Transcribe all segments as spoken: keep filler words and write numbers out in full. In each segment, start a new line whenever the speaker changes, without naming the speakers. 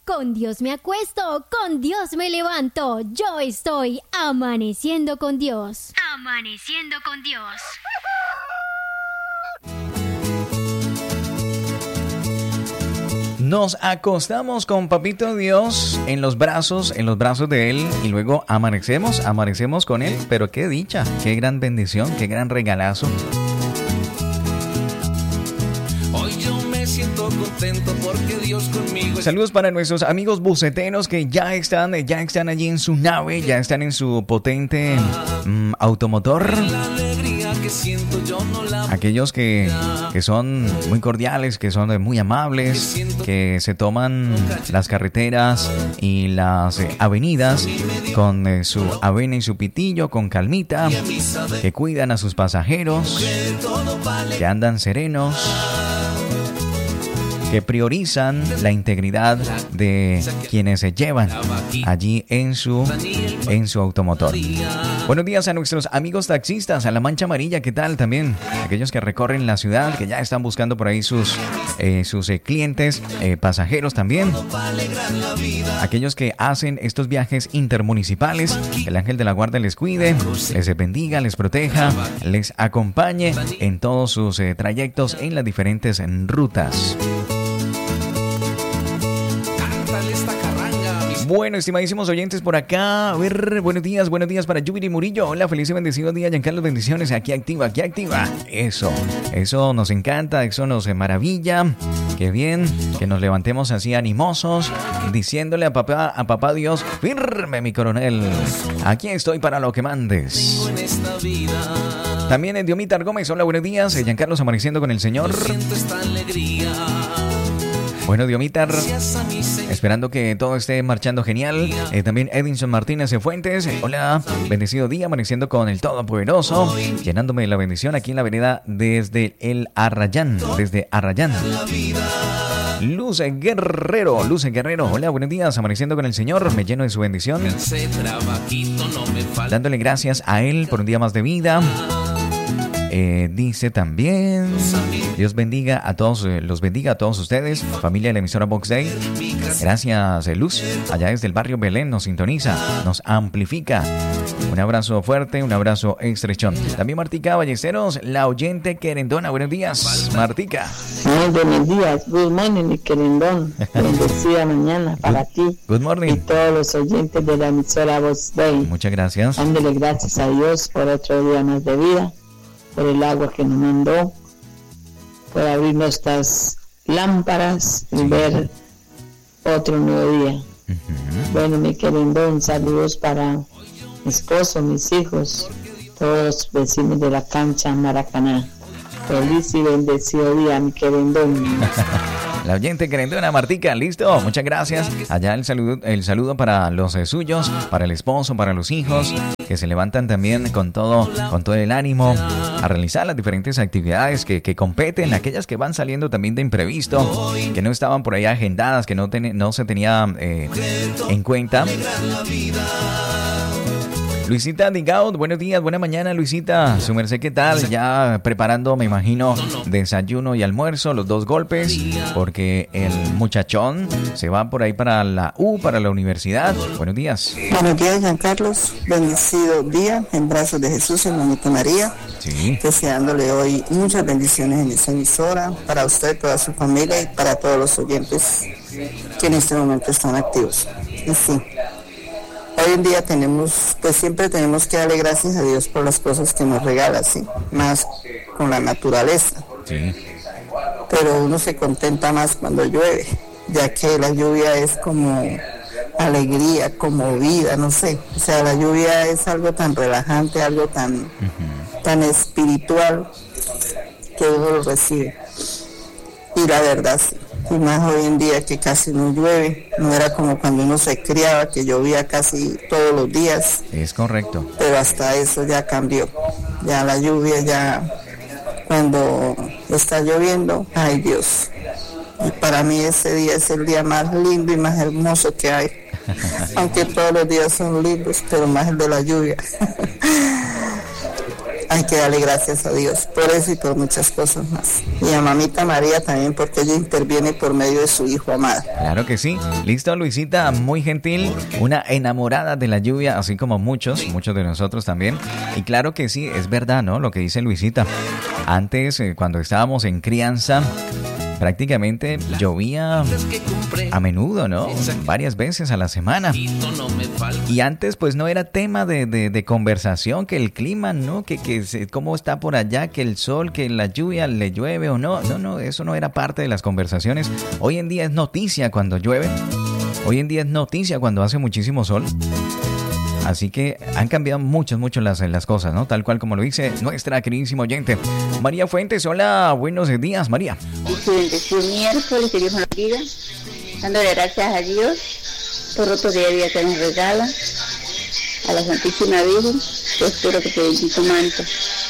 Con Dios me acuesto, con Dios me levanto. Yo estoy amaneciendo con Dios. Amaneciendo con Dios.
Nos acostamos con Papito Dios en los brazos, en los brazos de Él, y luego amanecemos, amanecemos con Él. Pero qué dicha, qué gran bendición, qué gran regalazo.
Hoy yo me siento contento porque Dios conmigo.
Saludos para nuestros amigos buceteros que ya están, ya están allí en su nave, ya están en su potente mm, automotor. Aquellos que, que son muy cordiales, que son muy amables, que se toman las carreteras y las eh, avenidas con eh, su avena y su pitillo, con calmita, que cuidan a sus pasajeros, que andan serenos, que priorizan la integridad de quienes se llevan allí en su, en su automotor. Buenos días a nuestros amigos taxistas, a la Mancha Amarilla, ¿qué tal? También aquellos que recorren la ciudad, que ya están buscando por ahí sus, eh, sus eh, clientes, eh, pasajeros también. Aquellos que hacen estos viajes intermunicipales, que el ángel de la guarda les cuide, les bendiga, les proteja, les acompañe en todos sus eh, trayectos en las diferentes rutas. Bueno, estimadísimos oyentes por acá, a ver, buenos días, buenos días para Yubiri Murillo. Hola, feliz y bendecido día, Giancarlo, bendiciones, aquí activa, aquí activa. Eso, eso nos encanta, eso nos maravilla. Qué bien, que nos levantemos así animosos, diciéndole a papá, a papá Dios, firme mi coronel, aquí estoy para lo que mandes. También es Diomitar Gómez, hola, buenos días, Giancarlo amaneciendo con el Señor. Bueno, Diomitar, esperando que todo esté marchando genial. Eh, también Edinson Martínez de Fuentes. Hola, bendecido día, amaneciendo con el Todopoderoso, llenándome de la bendición aquí en la vereda desde el Arrayán, desde Arrayán. Luz Guerrero, Luz Guerrero, hola, buenos días, amaneciendo con el Señor, me lleno de su bendición, dándole gracias a Él por un día más de vida. Eh, dice también, Dios bendiga a todos, eh, los bendiga a todos ustedes, familia de la emisora Box Day. Gracias, eh, Luz, allá desde el barrio Belén, nos sintoniza, nos amplifica. Un abrazo fuerte, un abrazo estrechón. También Martica Ballesteros, la oyente querendona, buenos días, Martica.
Muy buenos días, good morning, mi querendón. Bendecida mañana para
good,
ti.
Good morning.
Y todos los oyentes de la emisora Box Day.
Muchas gracias.
Dándole gracias a Dios por otro día más de vida, por el agua que nos mandó, por abrir nuestras lámparas y sí. Ver otro nuevo día. Uh-huh. Bueno, mi querendón, saludos para mi esposo, mis hijos, todos los vecinos de la cancha Maracaná. Feliz y bendecido día, mi querendón.
La oyente querendona Martica, listo, muchas gracias. Allá el saludo, el saludo para los eh, suyos, para el esposo, para los hijos, que se levantan también con todo, con todo el ánimo a realizar las diferentes actividades que, que competen, aquellas que van saliendo también de imprevisto, que no estaban por ahí agendadas, que no, ten, no se tenía eh, en cuenta. Luisita Digaud, buenos días, buena mañana, Luisita. Su merced, ¿qué tal? Ya preparando, me imagino, desayuno y almuerzo, los dos golpes, porque el muchachón se va por ahí para la U, para la universidad. Buenos días.
Buenos días, Giancarlo. Bendecido día en brazos de Jesús, en Mamita María.
Sí.
Deseándole hoy muchas bendiciones en esa emisora, para usted, toda su familia y para todos los oyentes que en este momento están activos. Y sí. Hoy en día tenemos, pues siempre tenemos que darle gracias a Dios por las cosas que nos regala, ¿sí? Más con la naturaleza.
Sí.
Pero uno se contenta más cuando llueve, ya que la lluvia es como alegría, como vida, no sé. O sea, la lluvia es algo tan relajante, algo tan, uh-huh. tan espiritual, que uno lo recibe. Y la verdad, sí. Y más hoy en día que casi no llueve, no era como cuando uno se criaba, que llovía casi todos los días.
Es correcto.
Pero hasta eso ya cambió. Ya la lluvia, ya cuando está lloviendo, ay Dios. Y para mí ese día es el día más lindo y más hermoso que hay. Aunque todos los días son lindos, pero más el de la lluvia. Ay, hay que darle gracias a Dios por eso y por muchas cosas más. Y a mamita María también, porque ella interviene por medio de su hijo amado.
Claro que sí. Listo, Luisita, muy gentil, una enamorada de la lluvia, así como muchos, muchos de nosotros también. Y claro que sí, es verdad, ¿no? Lo que dice Luisita. Antes, eh, cuando estábamos en crianza, prácticamente llovía a menudo, ¿no? Varias veces a la semana. Y antes pues no era tema de, de, de conversación, que el clima, ¿no? Que, que se, cómo está por allá, que el sol, que la lluvia le llueve o no. No, no, eso no era parte de las conversaciones. Hoy en día es noticia cuando llueve. Hoy en día es noticia cuando hace muchísimo sol. Así que han cambiado mucho, mucho las, las cosas, ¿no? Tal cual como lo dice nuestra queridísima oyente. María Fuentes, hola, buenos días, María.
Su bendecido miércoles, que Dios nos bendiga, dándole gracias a Dios por otro día de vida que nos regala, a la Santísima Virgen, yo espero que te bendiga tu manto.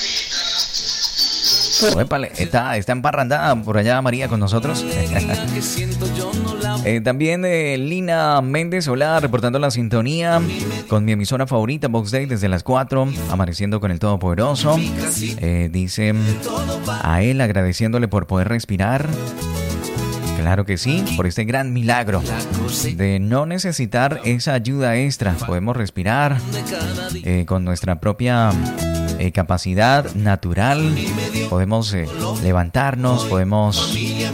Épale, está, está emparrandada por allá María con nosotros. eh, también eh, Lina Méndez, hola, reportando la sintonía con mi emisora favorita, Vox Day, desde las cuatro, amaneciendo con el Todopoderoso. Eh, dice a él agradeciéndole por poder respirar. Claro que sí, por este gran milagro de no necesitar esa ayuda extra. Podemos respirar eh, con nuestra propia eh, capacidad natural. Podemos eh, levantarnos, podemos,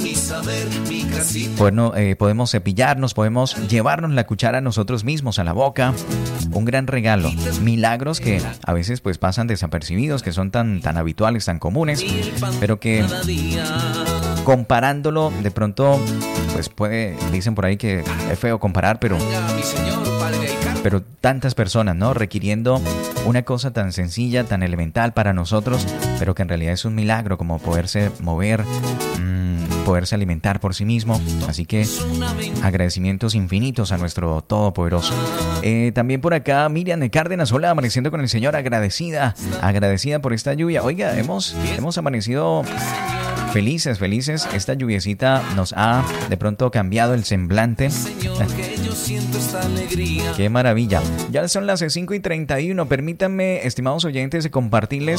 bueno, eh, podemos cepillarnos, podemos llevarnos la cuchara nosotros mismos a la boca. Un gran regalo. Milagros que a veces pues pasan desapercibidos, que son tan, tan habituales, tan comunes, pero que comparándolo de pronto pues puede, dicen por ahí que es feo comparar, pero pero tantas personas, ¿no? Requiriendo una cosa tan sencilla, tan elemental para nosotros, pero que en realidad es un milagro, como poderse mover, mmm, poderse alimentar por sí mismo. Así que agradecimientos infinitos a nuestro Todopoderoso. Eh, también por acá Miriam de Cárdenas, hola, amaneciendo con el Señor, agradecida, agradecida por esta lluvia. Oiga, hemos, hemos amanecido felices, felices. Esta lluviecita nos ha de pronto cambiado el semblante. Qué maravilla. Ya son las cinco y treinta y uno. Permítanme, estimados oyentes, compartirles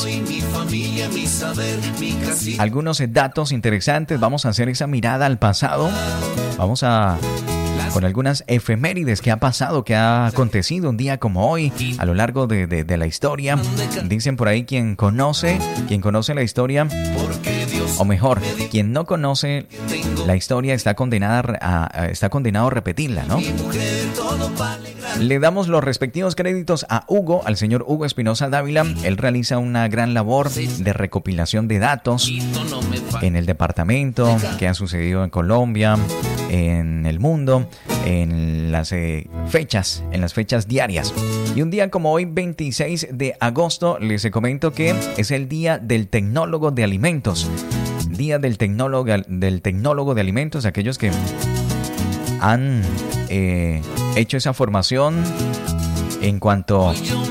algunos datos interesantes. Vamos a hacer esa mirada al pasado. Vamos a con algunas efemérides que ha pasado, que ha acontecido un día como hoy a lo largo de, de, de la historia. Dicen por ahí, quien conoce, quien conoce la historia, o mejor, quien no conoce la historia está condenada a, a, está condenado a repetirla, ¿no? Le damos los respectivos créditos a Hugo, al señor Hugo Espinosa Dávila. Él realiza una gran labor de recopilación de datos en el departamento, que ha sucedido en Colombia, en el mundo, en las eh, fechas, en las fechas diarias. Y un día como hoy, veintiséis de agosto, les comento que es el Día del Tecnólogo de Alimentos. Día del Tecnólogo, del Tecnólogo de Alimentos, aquellos que han eh, hecho esa formación en cuanto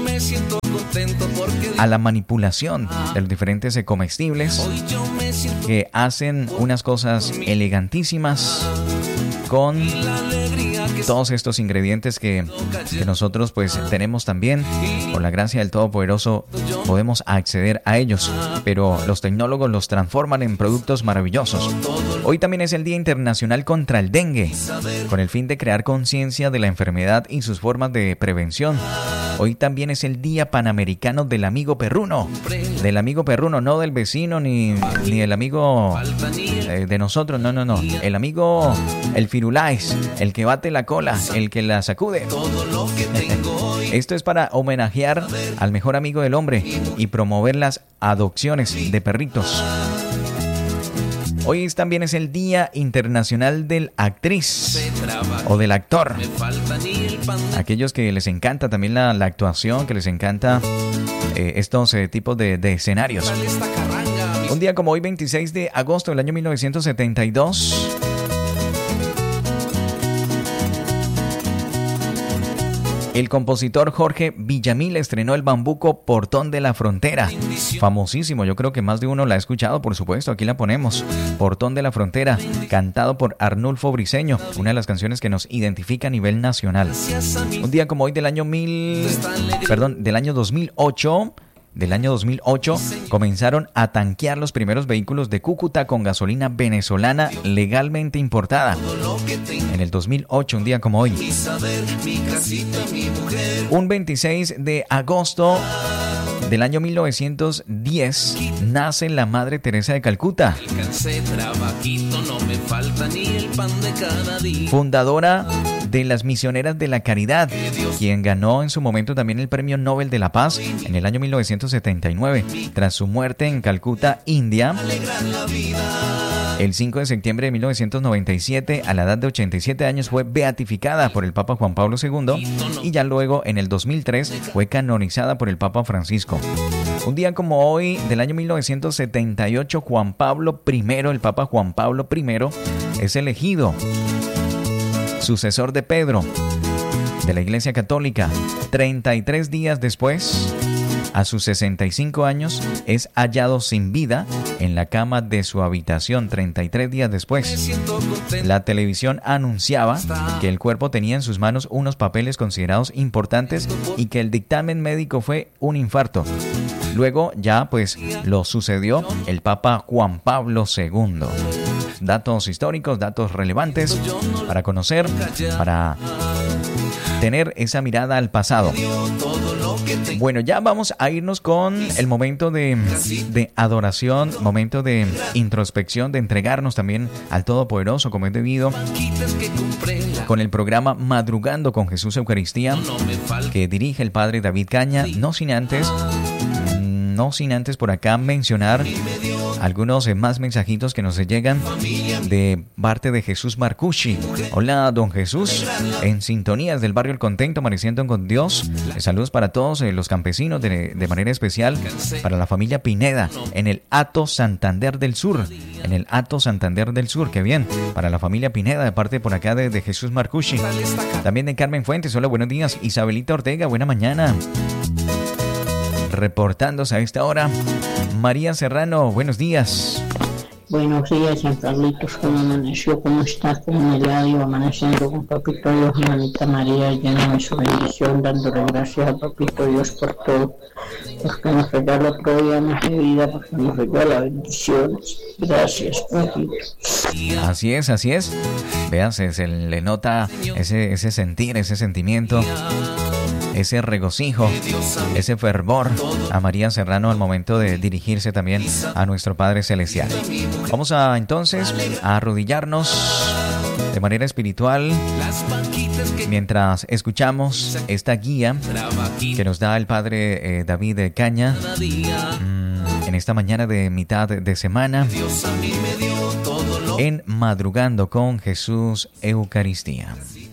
a la manipulación de los diferentes comestibles, que hacen unas cosas elegantísimas con todos estos ingredientes que, que nosotros pues tenemos también. Por la gracia del Todopoderoso podemos acceder a ellos, pero los tecnólogos los transforman en productos maravillosos. Hoy también es el Día Internacional contra el Dengue, con el fin de crear conciencia de la enfermedad y sus formas de prevención. Hoy también es el Día Panamericano del Amigo Perruno. Del amigo perruno, no del vecino ni, ni el amigo eh, de nosotros, no, no, no. El amigo, el firulais, el que bate la cola, el que la sacude. Esto es para homenajear al mejor amigo del hombre y promover las adopciones de perritos. Hoy también es el Día Internacional del Actriz o del Actor. Aquellos que les encanta también la, la actuación, que les encanta eh, estos eh, tipos de, de escenarios. Un día como hoy, veintiséis de agosto del año mil novecientos setenta y dos... el compositor Jorge Villamil estrenó el bambuco Portón de la Frontera. Famosísimo, yo creo que más de uno la ha escuchado, por supuesto, aquí la ponemos. Portón de la Frontera, cantado por Arnulfo Briceño, una de las canciones que nos identifica a nivel nacional. Un día como hoy del año mil, perdón, del año dos mil ocho, del año dos mil ocho comenzaron a tanquear los primeros vehículos de Cúcuta con gasolina venezolana legalmente importada. En el dos mil ocho, un día como hoy. Un veintiséis de agosto del año mil novecientos diez nace la Madre Teresa de Calcuta, fundadora de las Misioneras de la Caridad, quien ganó en su momento también el Premio Nobel de la Paz en el año mil novecientos setenta y nueve, tras su muerte en Calcuta, India. El cinco de septiembre de mil novecientos noventa y siete, a la edad de ochenta y siete años, fue beatificada por el Papa Juan Pablo segundo y ya luego, en el dos mil tres, fue canonizada por el Papa Francisco. Un día como hoy, del año mil novecientos setenta y ocho, Juan Pablo primero, el Papa Juan Pablo primero, es elegido sucesor de Pedro de la Iglesia Católica. treinta y tres días después, a sus sesenta y cinco años, es hallado sin vida en la cama de su habitación. treinta y tres días después, la televisión anunciaba que el cuerpo tenía en sus manos unos papeles considerados importantes y que el dictamen médico fue un infarto. Luego ya pues lo sucedió el Papa Juan Pablo segundo. Datos históricos, datos relevantes para conocer, para tener esa mirada al pasado. Bueno, ya vamos a irnos con el momento de, de adoración, momento de introspección, de entregarnos también al Todopoderoso como es debido, con el programa Madrugando con Jesús Eucaristía, que dirige el Padre David Caña, no sin antes... No sin antes por acá mencionar algunos más mensajitos que nos llegan de parte de Jesús Marcucci. Hola, don Jesús, en sintonías del barrio El Contento, amaneciendo con Dios. Saludos para todos eh, los campesinos, de, de manera especial para la familia Pineda, en el Hato Santander del Sur. En el Hato Santander del Sur, qué bien. Para la familia Pineda, de parte por acá de, de Jesús Marcucci. También de Carmen Fuentes, hola, buenos días. Isabelita Ortega, buena mañana. Reportándose a esta hora, María Serrano, buenos días.
Buenos días, San Carlitos, ¿cómo amaneció? ¿Cómo estás? ¿Cómo me la dio? Amaneciendo con Papito Dios, Mamita María, llena de su bendición, dándole gracias a Papito Dios por todo, porque nos regala otro día más de vida, porque nos regala bendiciones. Gracias, Papito.
Así es, así es. Vean, se, se le nota ese, ese sentir, ese sentimiento, ese regocijo, ese fervor a María Serrano al momento de dirigirse también a nuestro Padre Celestial. Vamos a entonces a arrodillarnos de manera espiritual mientras escuchamos esta guía que nos da el Padre eh, David Caña mmm, en esta mañana de mitad de semana en Madrugando con Jesús Eucaristía.